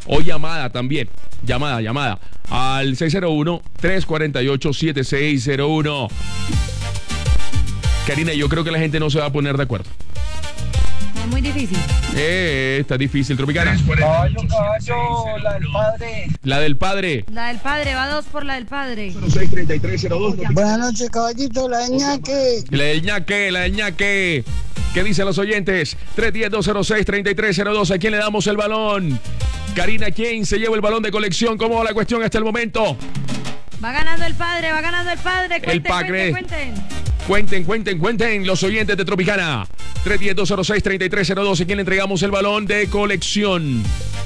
O llamada también. Llamada. Al 601-348-7601. Karina, yo creo que la gente no se va a poner de acuerdo. Es muy difícil. Está difícil, Tropicana. Caballo, la del padre. La del padre. La del padre, va 2 por la del padre. 63302. Buenas noches, caballito, la del ñaque. La del ñaque. ¿Qué dicen los oyentes? 310-206-3302. ¿A quién le damos el balón? Karina, ¿quién se lleva el balón de colección? ¿Cómo va la cuestión hasta el momento? Va ganando el padre. Cuenten los oyentes de Tropicana. 310-206-3302. ¿A quién le entregamos el balón de colección?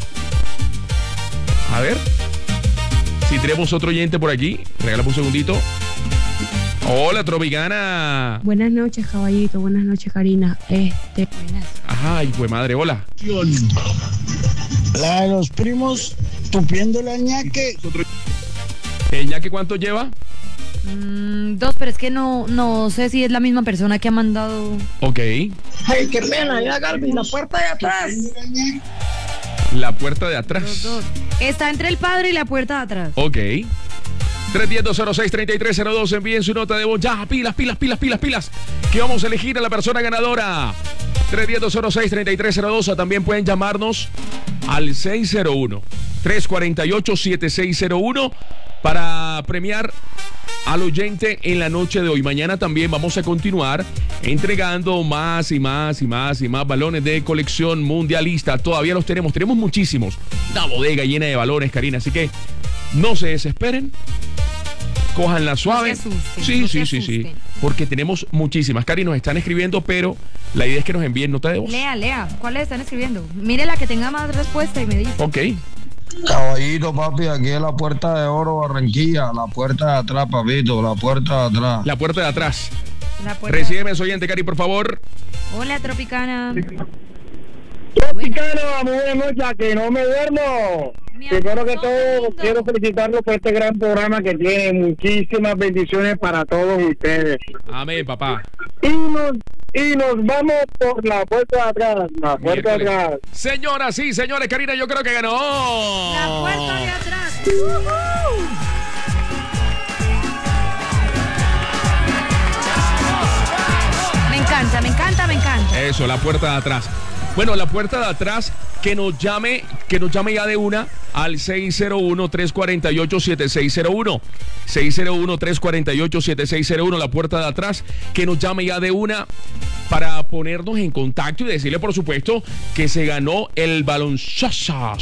A ver. Si tenemos otro oyente por aquí, regálame un segundito. Hola, Tropicana. Buenas noches, caballito. Buenas noches, Karina. Buenas. Ay, pues madre, hola. La de los primos tupiendo la ñaque. ¿El ñaque cuánto lleva? 2, pero es que no sé si es la misma persona que ha mandado. Ok. Ay, qué pena, ya Galvin, la puerta de atrás. La puerta de atrás. 2. Está entre el padre y la puerta de atrás. Ok. 310-206-3302. Envíen su nota de voz. Ya, pilas. Que vamos a elegir a la persona ganadora. 310-206-3302. También pueden llamarnos al 601-348-7601 para premiar al oyente en la noche de hoy. Mañana también vamos a continuar entregando más balones de colección mundialista. Todavía los tenemos muchísimos. Una bodega llena de balones, Karina. Así que no se desesperen. Cójanla suave. Sí. Porque tenemos muchísimas. Cari, nos están escribiendo, pero la idea es que nos envíen nota de voz. Lea. ¿Cuáles están escribiendo? Mire la que tenga más respuesta y me dice. Ok. Caballito, papi, aquí es la puerta de oro, Barranquilla. La puerta de atrás, papito, la puerta de atrás. La puerta de atrás. La puerta. Recíbeme, soy oyente, Cari, por favor. Hola, Tropicana. Tropicana, muy buenas noches, que no me duermo. Mi Primero que amor, todo, lindo. quiero felicitarlos por este gran programa que tiene. Muchísimas bendiciones para todos ustedes. Amén, papá. Y nos vamos por la puerta de atrás. La puerta de atrás. Señoras y señores, Karina, yo creo que ganó. La puerta de atrás. Me encanta. Eso, la puerta de atrás. Bueno, la puerta de atrás, que nos llame ya de una al 601-348-7601. 601-348-7601, la puerta de atrás, que nos llame ya de una para ponernos en contacto y decirle, por supuesto, que se ganó el balón Sasha.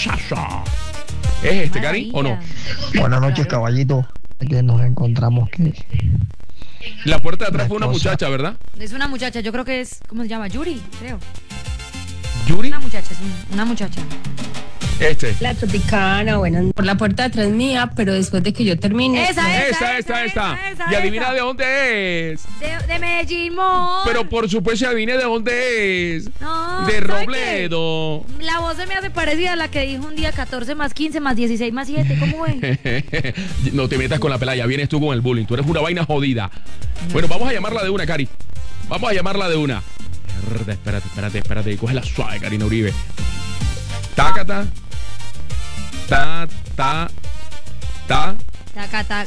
¿Es Cari, o no? Buenas noches, caballito. Que nos encontramos que... La puerta de atrás fue una muchacha, ¿verdad? Es una muchacha, yo creo que es, ¿cómo se llama? Yuri, creo. ¿Yuri? Una muchacha, una muchacha. La Tropicana, bueno, por la puerta de atrás mía, pero después de que yo termine. Esa. Y adivina de dónde es. De Medellín, mo. Pero por supuesto, adivine de dónde es. No, de ¿sabe Robledo. qué? La voz se me hace parecida a la que dijo un día 14 más 15 más 16 más 7. ¿Cómo es? No te metas con la pelaya, vienes tú con el bullying. Tú eres una vaina jodida. Bueno, vamos a llamarla de una, Cari. Vamos a llamarla de una. Espérate. Cógela suave, Karina Uribe. Tácata. Ta. Taca, ta.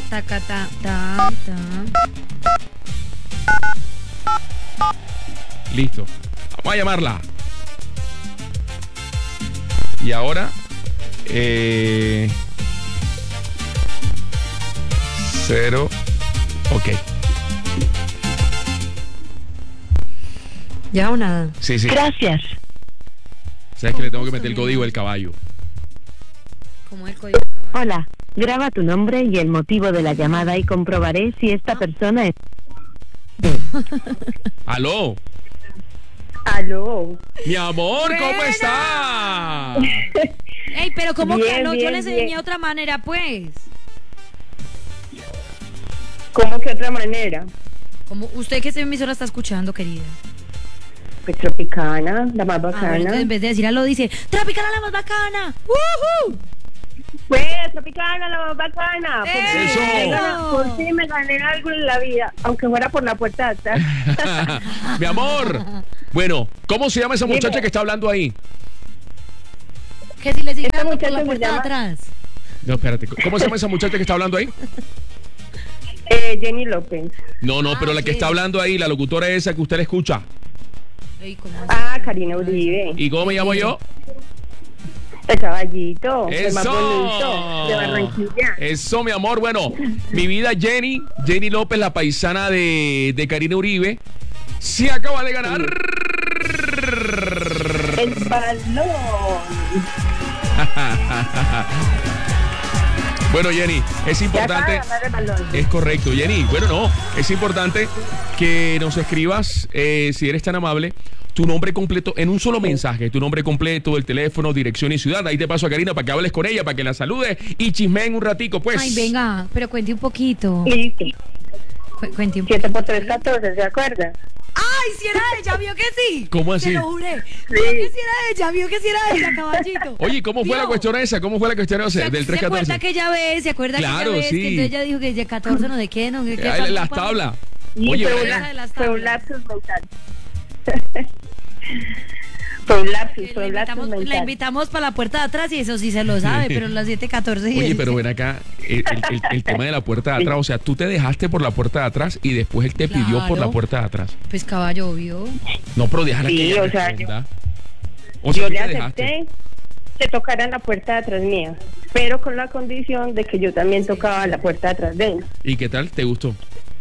Listo. Vamos a llamarla. Y ahora 0. Ok. ¿Ya o nada? Sí. Gracias. ¿Sabes que le tengo que meter el código del caballo? ¿Cómo es el código del caballo? Hola, graba tu nombre y el motivo de la llamada y comprobaré si esta persona es... ¡Aló! Aló. Mi amor, ¿cómo Buena. está? Ey, pero ¿cómo Bien, que no? Yo bien, le enseñé bien. otra manera, pues. ¿Cómo que otra manera? Como usted que esta emisora está escuchando, querida. Pues Tropicana, la más Bueno, bacana. entonces en vez de decir algo, dice Tropicana la más bacana. ¡Woohoo! Pues Tropicana, la más bacana. ¡Eso! Por fin me gané algo en la vida, aunque fuera por la puerta de atrás. Mi amor. Bueno, ¿cómo se llama esa muchacha que está hablando ahí? Que si le sigue Esta dando por muchacha la se puerta de llama- atrás. No, espérate. ¿Cómo se llama esa muchacha que está hablando ahí? Jenny López. No, pero la que sí. está hablando ahí, la locutora esa que usted le escucha. Ey, ¿cómo así? Ah, Karina Uribe. ¿Y cómo me llamo yo? El caballito. El más bonito ¡Eso! de Barranquilla. Eso, mi amor. Bueno, mi vida, Jenny López, la paisana de Karina Uribe, se acaba de ganar. El balón. Bueno, Jenny, es Ya importante. acaba de ganar el balón. Es correcto, Jenny. Bueno, no, es importante que nos escribas, si eres tan amable, tu nombre completo en un solo mensaje. Tu nombre completo, el teléfono, dirección y ciudad. Ahí te paso a Karina para que hables con ella, para que la saludes y chismeen un ratico, pues. Ay, venga, pero cuente un poquito. Listo. Cuente un 7 por 3, 14, ¿se acuerda? ¡Ay, si era ella! ¿Vio que sí? ¿Cómo así? Te lo juré. ¿Vio que si era ella? ¿Vio que si era ella, caballito? Oye, ¿cómo fue la ¿Vio? cuestión esa? ¿Cómo fue la cuestión esa del ¿Se acuerda 314? que ella ve? ¿Se acuerda Claro, que ella ve? sí. Que entonces ella dijo que de 14 no de qué, no, que Ay, las tablas. Y Oye, fue, ¿verdad? de las fue un tablas. lapsus mental. Fue un lapsus, Que fue un lapsus la mental. invitamos para la puerta de atrás y eso sí se lo sabe, pero las 7:14 y Oye, él- pero ven acá, el tema de la puerta de atrás, o sea, tú te dejaste por la puerta de atrás y después él te pidió por la Claro. puerta de atrás. Pues caballo, ¿vio? No, pero déjala Sí, que ella o sea, responda. O sea, Yo tú le te acepté dejaste. que tocaran la puerta de atrás mía, pero con la condición de que yo también tocaba la puerta de atrás de él. ¿Y qué tal? ¿Te gustó?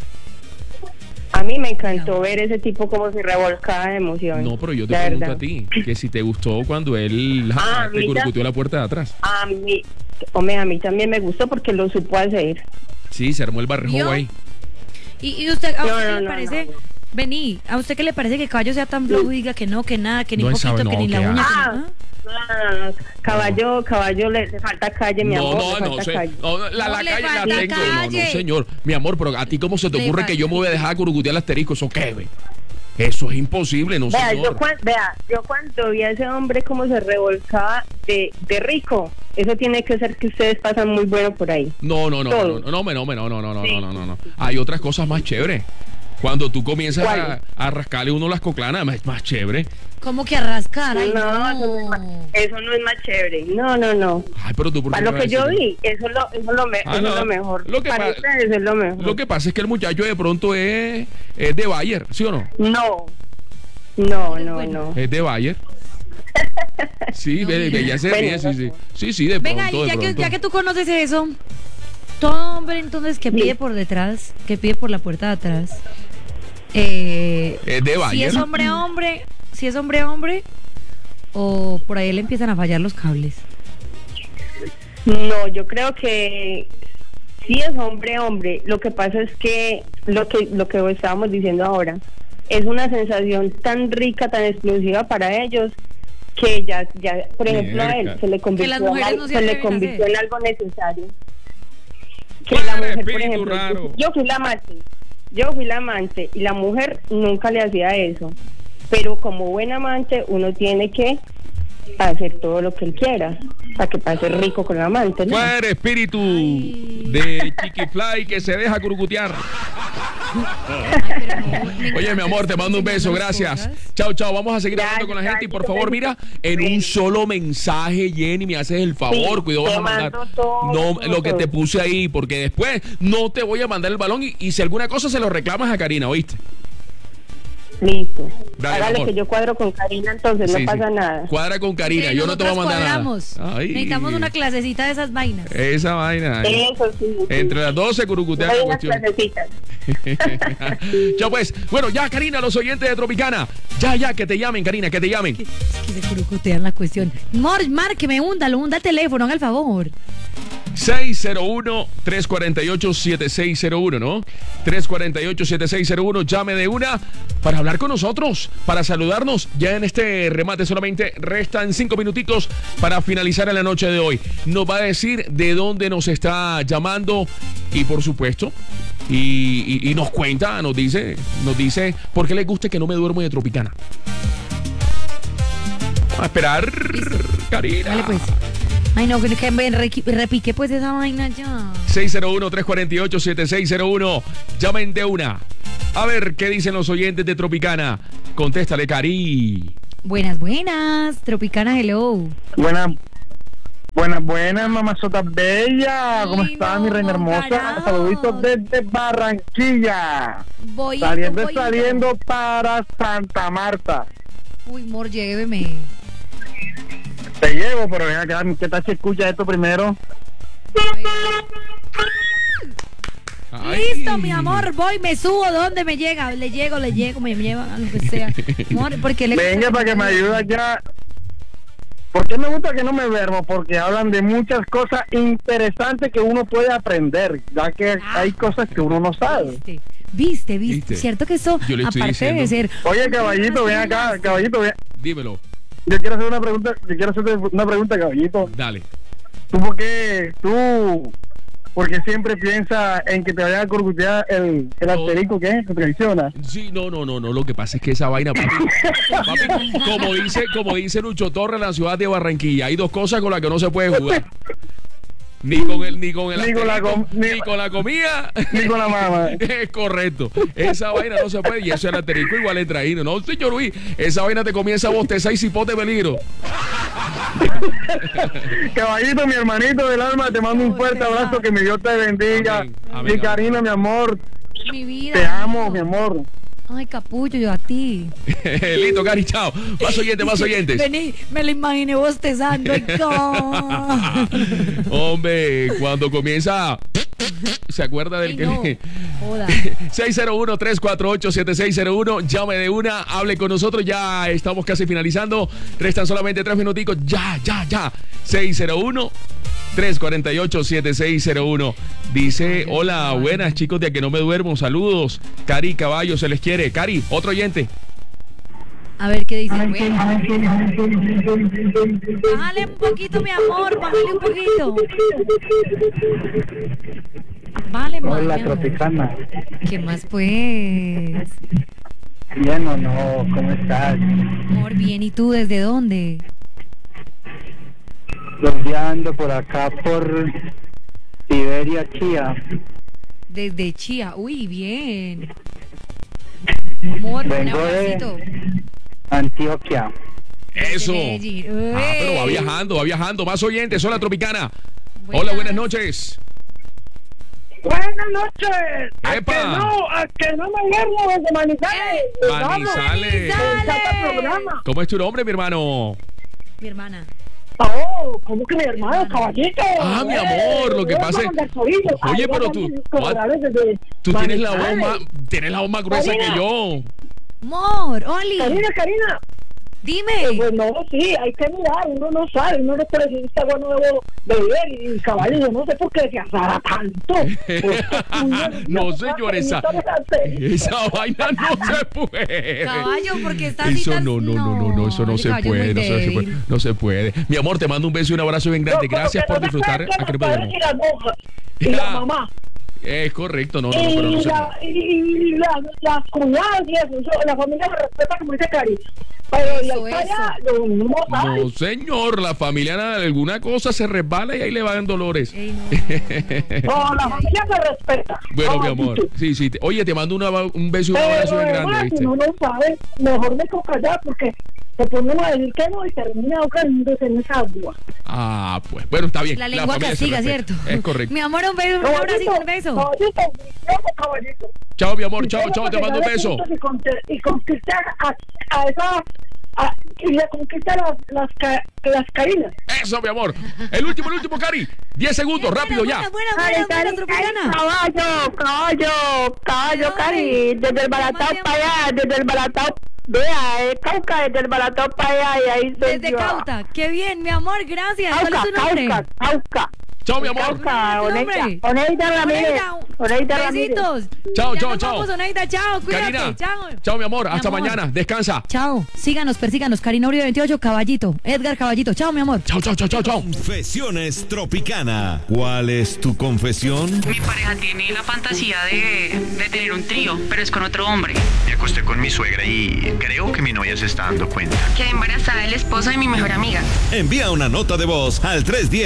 A mí me encantó ver ese tipo como se revolcaba de emoción. No, pero yo te la pregunto verdad. a ti, que si te gustó cuando él te mira. curucuteó la puerta de atrás. A mí, hombre, a mí también me gustó porque lo supo hacer. Sí, se armó el barrejo ¿Vio? ahí. ¿Y usted, a No, usted no, le no, parece? no. Vení, ¿a usted qué le parece que caballo sea tan flojo y diga que no, que nada, que ni No, un esa- poquito, que no, ni la que uña? que Ah, nada? no, caballo le falta calle, mi amor. No, le no, falta sé. calle. No, la No le calle la falta tengo. No, no, calle. señor. Mi amor, pero a ti cómo se te Le ocurre que yo falta. me voy a dejar curucutear el asterisco. ¿Eso qué, ve? Eso es imposible, no, Vea, señor. yo cuando vi a ese hombre como se revolcaba de rico, eso tiene que ser que ustedes pasan muy bueno por ahí. No, no, no, no, Todo. no, no, no, no, no, no, no, Sí. no, no, no. Hay otras cosas más chéveres. Cuando tú comienzas ¿Cuál? a rascarle uno las coclanas, es más chévere. ¿Cómo que a rascar? Ay, No, no. eso no es más chévere. No, no, no. Ay, pero tú por qué Para lo me vas que a yo decir? vi, eso es lo no. mejor. Lo que Para pa- ustedes es lo mejor. Lo que pasa es que el muchacho de pronto es de Bayer, ¿sí o no? No, no, no, Bueno. no. Es de Bayer. Sí, ya se ríe, sí, sí. Sí, sí, de Venga, pronto, y de pronto. ya que tú conoces eso, todo hombre entonces que pide Sí. por detrás, que pide por la puerta de atrás, Es de si Bayer. es hombre, o por ahí le empiezan a fallar los cables. No, yo creo que sí es hombre. Lo que pasa es que lo que estábamos diciendo ahora es una sensación tan rica, tan explosiva para ellos que ya por ejemplo a él Mierda. se le Que convirtió, las mujeres en, no se se le atreven a convirtió hacer. en algo necesario. Que Padre, la mujer, por espíritu ejemplo, raro. yo fui la amante y la mujer nunca le hacía eso. Pero como buen amante uno tiene que hacer todo lo que él quiera para que pase rico con el amante, ¿no? Fuera espíritu Ay. de Chiquifly que se deja curucutear. Ay, pero no, Oye, mi amor, te mando un beso, gracias. Chao, chao. Vamos a seguir Ya, hablando con la ya, gente. Y por yo favor, te- mira, en un solo mensaje, Jenny, me haces el favor. Sí, Cuidado, vas te a mandar. mando todo, No, todo, lo que te todo. puse ahí, porque después no te voy a mandar el balón. Y si alguna cosa se lo reclamas a Karina, ¿oíste? Listo. Dale, Hágale amor. que yo cuadro con Karina, entonces Sí, no pasa sí. nada. Cuadra con Karina, Sí, yo no te voy a nosotros mandar cuadramos. nada. Ay. Necesitamos una clasecita de esas vainas. Esa vaina. Eso sí. sí. Entre las 12 curucutean Hay la unas cuestión. clasecitas. Ya pues, bueno, ya Karina, los oyentes de Tropicana. Ya, que te llamen, Karina, que te llamen. Que se curucutean la cuestión. Márqueme, hunda el teléfono, haga el favor. 601-348-7601, ¿no? 348-7601, llame de una para hablar con nosotros, para saludarnos. Ya en este remate solamente restan 5 minutitos para finalizar en la noche de hoy. Nos va a decir de dónde nos está llamando y por supuesto, y nos cuenta, nos dice por qué le gusta que no me duermo de Tropicana. A esperar, Karina. Dale pues. Ay, no, que me repique pues esa vaina ya. 601-348-7601. Llamen de una. A ver qué dicen los oyentes de Tropicana. Contéstale, Cari. Buenas, Tropicana, hello. Buenas, Buenas, mamazotas bella. ¿Cómo Ay, está no, mi reina hermosa? carajo. Saluditos desde Barranquilla. Bollito, Saliendo bollito. para Santa Marta. Uy, amor, lléveme. Te llevo, pero ven acá, ¿qué tal si escuchas esto primero? Ay. Listo, mi amor, voy, me subo, ¿dónde me llega? Le llego, me lleva a lo que sea. Amor, porque le Venga, para que me ayude allá. ¿Por qué me gusta que no me duermo? Porque hablan de muchas cosas interesantes que uno puede aprender, ya que hay cosas que uno no sabe. Viste. Cierto que eso, Yo le estoy aparte de ser... Oye, caballito, ven acá, caballito, ven. Dímelo. Yo quiero hacerte una pregunta, caballito. Dale. Porque siempre piensa en que te vaya a corcutear el asterisco que te traiciona. Sí, no. Lo que pasa es que esa vaina, papi, como dice Lucho Torres en la ciudad de Barranquilla, hay dos cosas con las que no se puede jugar. Ni con la comida, Ni con la mamá. Es correcto. Esa vaina no se puede. Y eso el asterisco igual entra ahí. No, señor Luis, esa vaina te comienza a bostezar y cipote peligro. Caballito, mi hermanito del alma, te mando un fuerte abrazo, que mi Dios te bendiga. Amén, Mi Karina, mi amor, Mi vida. te amo, mi amor. Ay, capullo, yo a ti. Listo, Cari, chao. Más oyentes. Vení, me lo imaginé bostezando. Ay, no. Hombre, cuando comienza... ¿Se acuerda del Ay, que... no. Joda. 601-348-7601. Llame de una, hable con nosotros. Ya estamos casi finalizando. Restan solamente 3 minuticos. Ya. 601-348-7601. Dice, hola, buenas chicos de A Que No Me Duermo. Saludos. Cari Caballo, se les quiere. Cari, otro oyente. A ver qué dice. Bueno. Bájale un poquito, mi amor. Bájale un poquito. Vale, Hola, mi amor. Tropicana. ¿Qué más, pues? Bien o no, ¿cómo estás? Amor, bien. ¿Y tú desde dónde? Ando por acá por Siberia, Chía. Desde Chía. Uy, bien. Amor, un Vengo de- abracito. Antioquia. Eso. Medellín. Pero va Uy. viajando. Más oyentes. Hola, Tropicana. Buenas. Hola, buenas noches. Buenas noches. ¡Epa! A que no me duermo desde Manizales. Manizales. Manizales. ¿Cómo es tu nombre, mi hermano? Mi hermana. Oh, ¿cómo que mi hermano, caballito? Ah, mi amor, lo que pasa es... Oye, pero tú tienes la voz más gruesa que yo. Amor, Oli. Karina. Dime. Pues no, sí, hay que mirar, uno no sabe, uno no puede decir, está bueno debo beber y caballero, no sé por qué se azara tanto. No, señor, esa vaina no se puede. Caballo, porque está así Eso tan- no, eso no ese se caballo es puede, muy débil. no se puede. Mi amor, te mando un beso y un abrazo bien grande. Gracias por disfrutar A Que No Me Duermo. Y la mamá. Es correcto, no, pero no se puede. Las comunidades y eso, la familia se respeta, como dice Cari. Pero la Eso, historia no sabe. No, señor, la familia alguna cosa se resbala y ahí le van dolores. Ey, no. No, la familia se respeta. Bueno, mi Caballito. amor, sí. Oye, te mando un beso y un abrazo bien grande, si ¿viste? uno no sabe, mejor me toca allá porque se pone uno a decir que no y termina ahogándose en esa agua. Ah, pues, bueno, está bien. La lengua familia se castiga, respeta. ¿cierto? Es correcto. Mi amor, un beso, un abracito, un beso. Caballito. Chao, mi amor, chao, te mando un beso. Y conquistar a esa... y le conquista las Carinas. Eso, mi amor. El último, Cari. 10 segundos, rápido ya. Buena, Tropicana. Caballo, Cari, desde el Balatao para allá, desde el Balatao, vea, Cauca, desde el Balatao para allá, y ahí estoy Desde yo. Cauta. Qué bien, mi amor, gracias. ¿Cuál es tu nombre? Cauca. Chao, mi amor. Cauca, nombre? Oneida Ramírez. Oneida Ramírez. Besitos. Chao, Ya chao, nos chao. vamos, Oneida, chao, cuídate. Karina. Chao. Chao, mi amor. Hasta amor. mañana. Descansa. Chao. Síganos, persíganos. Karina Uribe 28, Caballito. Edgar Caballito. Chao, mi amor. Chao. Confesiones Tropicana. ¿Cuál es tu confesión? Mi pareja tiene la fantasía de tener un trío, pero es con otro hombre. Me acosté con mi suegra y creo que mi novia se está dando cuenta. Quedé embarazada del esposo de mi mejor amiga. Envía una nota de voz al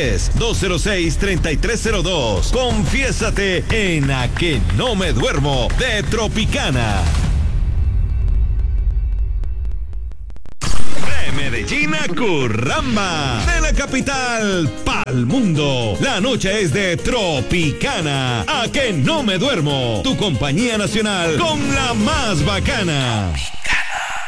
310-206-3302. Confiésate en A Que No Me Duermo de Tropicana. Medellín a Curramba. De la capital pa'l mundo. La noche es de Tropicana. A que no me duermo. Tu compañía nacional con la más bacana.